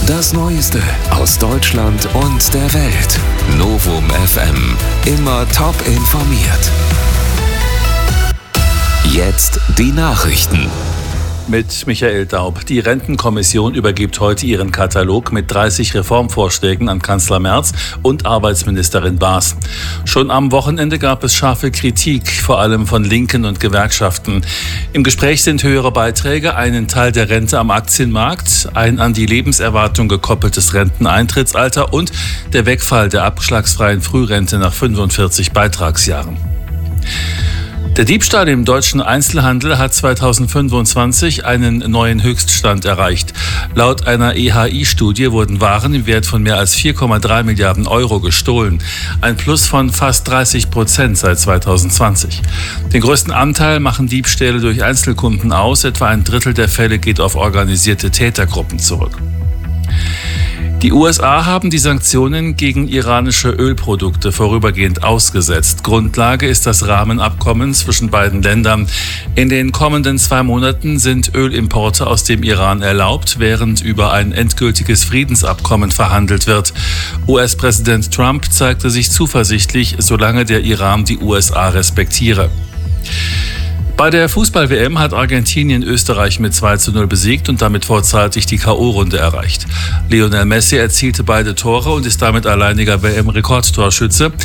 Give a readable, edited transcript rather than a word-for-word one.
Das Neueste aus Deutschland und der Welt. Novum FM. Immer top informiert. Jetzt die Nachrichten. Mit Michael Daub. Die Rentenkommission übergibt heute ihren Katalog mit 30 Reformvorschlägen an Kanzler Merz und Arbeitsministerin Baas. Schon am Wochenende gab es scharfe Kritik, vor allem von Linken und Gewerkschaften. Im Gespräch sind höhere Beiträge, einen Teil der Rente am Aktienmarkt, ein an die Lebenserwartung gekoppeltes Renteneintrittsalter und der Wegfall der abschlagsfreien Frührente nach 45 Beitragsjahren. Der Diebstahl im deutschen Einzelhandel hat 2025 einen neuen Höchststand erreicht. Laut einer EHI-Studie wurden Waren im Wert von mehr als 4,3 Milliarden Euro gestohlen. Ein Plus von fast 30% seit 2020. Den größten Anteil machen Diebstähle durch Einzelkunden aus. Etwa ein Drittel der Fälle geht auf organisierte Tätergruppen zurück. Die USA haben die Sanktionen gegen iranische Ölprodukte vorübergehend ausgesetzt. Grundlage ist das Rahmenabkommen zwischen beiden Ländern. In den kommenden 2 Monaten sind Ölimporte aus dem Iran erlaubt, während über ein endgültiges Friedensabkommen verhandelt wird. US-Präsident Trump zeigte sich zuversichtlich, solange der Iran die USA respektiere. Bei der Fußball-WM hat Argentinien Österreich mit 2:0 besiegt und damit vorzeitig die K.O.-Runde erreicht. Lionel Messi erzielte beide Tore und ist damit alleiniger WM-Rekordtorschütze.